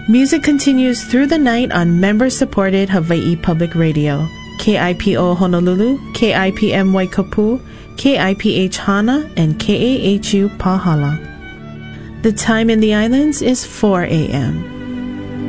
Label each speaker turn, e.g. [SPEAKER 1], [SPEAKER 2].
[SPEAKER 1] Music continues through the night on member-supported Hawaii Public Radio. KIPO Honolulu, KIPM Waikapu, KIPH Hana, and KAHU Pahala. The time in the islands is 4 a.m.